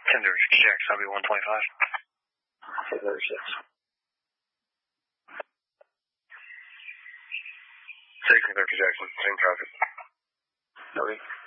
Jackson, I'll be 125. 1036. Jackson, same traffic. Okay.